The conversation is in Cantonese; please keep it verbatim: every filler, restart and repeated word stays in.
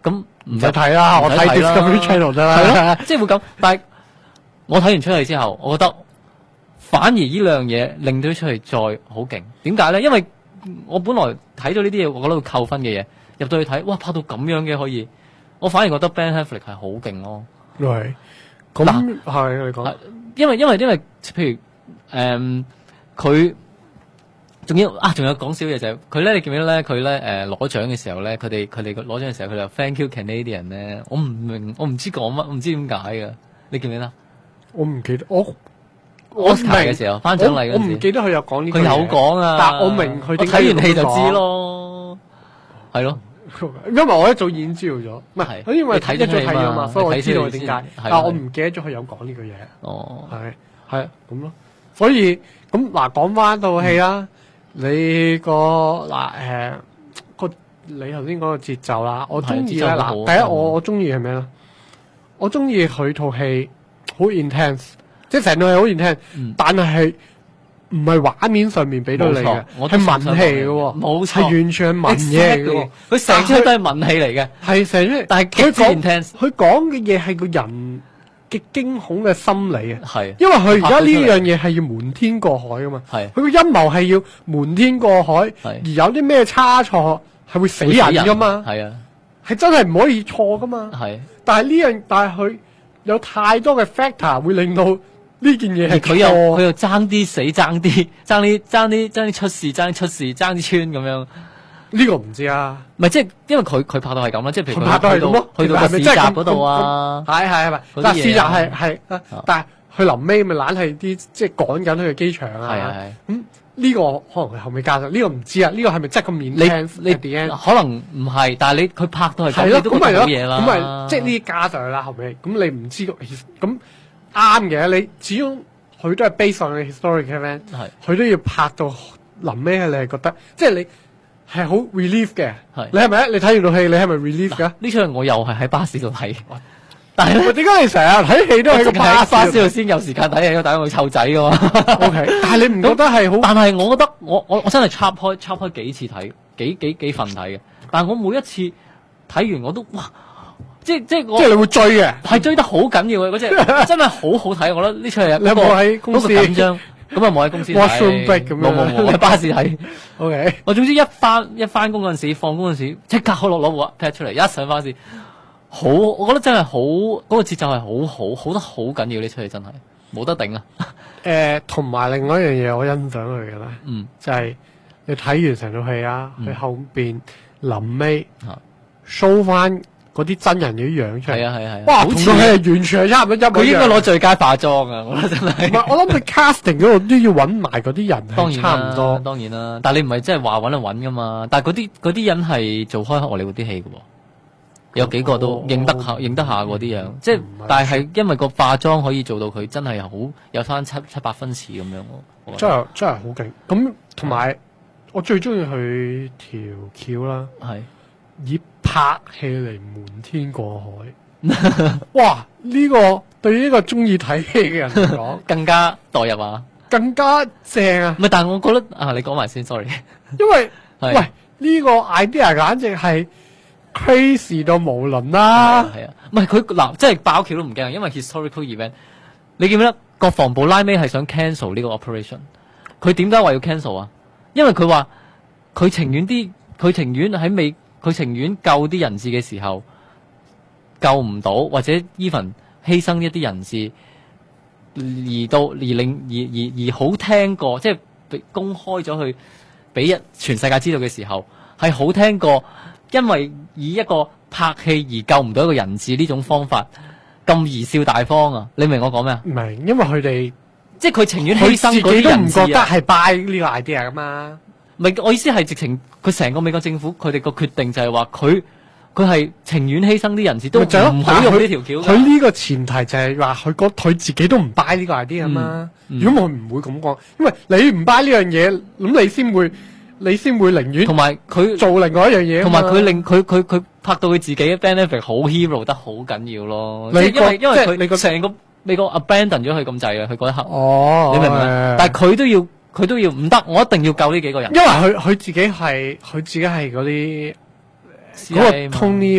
咁唔使睇啦，我睇 Discovery Channel 得啦。 係咯，即係會咁。但係我睇完出戲之後，我覺得反而呢兩樣嘢令到出戲再好勁。點解咧？因為我本來睇到呢啲嘢，我覺得會扣分嘅嘢，入到去睇，哇，拍到咁樣嘅可以，我反而覺得 Ben Affleck 係好勁咯。 係，咁係你講， 因為因為因為譬如誒佢。仲要啊！仲有講少嘢就係佢咧，你記唔記得咧？佢咧誒攞獎嘅時候咧，佢哋佢哋攞獎嘅時候，佢就 Thank you Canadian 咧。我唔明，我唔知講乜，唔知點解㗎。你記唔記得？ 我唔記得，我我睇嘅時候頒獎禮嗰陣時， 我唔記得佢有講呢。 佢有講啊， 但我明佢睇完戲就知咯，係咯。 因為我一早已經知道咗，唔係，因為睇一早睇咗嘛，所以我知道點解。但係我唔記得咗佢有講呢個嘢。 哦， 係係咁咯。所以咁嗱，講翻套戲啦。你個嗱誒個你頭先講個節奏啦，我中意咧嗱，第一我我中意係咩咧？我中意佢套戲好 intense， 即係成套戲好 intense，嗯、但係係唔係畫面上面俾到你嘅，係文戲嘅喎， 冇錯， 係完全係文嘢嘅喎， 佢成出都係文戲嚟嘅， 係成出， 但係佢講佢講嘅嘢係個人嘅驚恐嘅心理啊， 係， 因為佢而家呢樣嘢係要瞞天過海噶嘛，係，佢個陰謀係要瞞天過海，而有啲咩差錯係會死人噶嘛，係啊，係真係唔可以錯噶嘛，係，但係呢樣，但係佢有太多嘅 factor 會令到呢件嘢係佢又佢又爭啲死，爭啲爭啲爭啲爭啲出事，爭啲出事，爭啲穿咁樣。 呢個唔知啊， 唔係即係因為佢佢拍到係咁啦，即係譬如佢拍到係咁咯， 去到個市集嗰度啊， 係係係咪？但係市集係係，但係佢臨尾咪懶係啲即係趕緊去機場啊，係係係。咁呢個可能佢後尾加上，呢個唔知啊，呢個係咪真係咁面？ 你你可能唔係，但係你佢拍到係咁，你都覺得好嘢啦。 咁咪即係呢啲加上去啦，後尾咁你唔知個咁啱嘅，你始終佢都係 based on 嘅 historic event，係佢都要拍到臨尾，你係覺得即係你。係好 relief 嘅，你係咪？你睇完套戲，你係咪 relief 㗎？ 呢出我又係喺巴士度睇，但係咧， 點解你成日睇戲都喺個巴士度先有時間睇戲？打我湊仔㗎嘛。 O K， 但係你唔覺得係好？ 但係我覺得我我我真係插開插開幾次睇，幾幾幾份睇嘅。但係我每一次睇完我都哇，即係即係我即係你會追嘅， 係追得好緊要嘅嗰隻，真係好好睇。我覺得呢出係你有冇喺公司緊張？咁啊冇喺公司睇，冇冇冇，我喺巴士睇。 O K， 我總之一翻一翻工嗰陣時，放工嗰陣時，即刻開落攞部 pad 出嚟，一上巴士，好，我覺得真係好，嗰、那個節奏係好好，好得好緊要呢出戲真係，冇得頂啊！ 誒、呃，同埋另外一樣嘢我欣賞佢嘅咧，嗯，就係你睇完成套戲啊，佢、嗯、後邊臨尾 show 翻。嗰啲真人嘅樣出嚟，係啊係啊係啊！哇，同套戲係完全係差唔多一模一樣。 佢應該攞最佳化妝啊！我覺得真係。 唔係，我諗佢 casting 嗰度都要揾埋嗰啲人， 當然差唔多。 當然啦，但係你唔係真係話揾就揾噶嘛？但係嗰啲嗰啲人係做開荷里活啲戲嘅喎，有幾個都認得下認得下嗰啲樣。即係，但係因為個化妝可以做到佢真係好有翻七七八分似咁樣咯。 真係真係好勁！咁同埋我最中意佢條橋啦，係。以拍戲嚟瞞天過海，哇！呢、這個對於呢個中意睇戲嘅人嚟講， 更加代入啊， 更加正啊！ 唔係，但係我覺得啊，你講埋先 ，sorry， 因為喂呢、這個 idea 簡直係 crazy 到無倫啦， 係啊，唔係佢嗱，即係爆橋都唔驚，因為 historical event， 你記唔記得國防部拉尾係想 cancel 呢個 operation？ 佢點解話要 cancel 啊？因為佢話佢情願啲，佢情願喺未。佢情願救啲人質嘅時候救唔到，或者 even 犧牲一啲人質，而到而令而而而好聽過，即係公開咗去俾一全世界知道嘅時候，係好聽過，因為以一個拍戲而救唔到一個人質呢種方法咁貽笑大方啊！你明我講咩啊？ 唔係，因為佢哋即係佢情願犧牲嗰啲人質啊，佢自己都唔覺得係 buy 呢個 idea 噶嘛。 唔係，我意思係直情佢成個美國政府佢哋個決定就係話佢佢係情願犧牲啲人質都唔好用呢條橋。 佢呢個前提就係話佢覺佢自己都唔 buy 呢個 idea 啊嘛。如果我唔會咁講，因為你唔 buy 呢樣嘢，咁你先會你先會寧願同埋佢做另外一樣嘢。 同埋佢令佢佢佢拍到佢自己嘅 Ben Affleck 好 hero 得好緊要咯。你因為因為佢你個成個美國 abandon 咗佢咁滯啊，佢嗰一刻。 哦， 你明唔明？但係佢都要。佢都要唔得，我一定要救呢幾個人。 因為佢佢自己係佢自己係嗰啲嗰個 Tony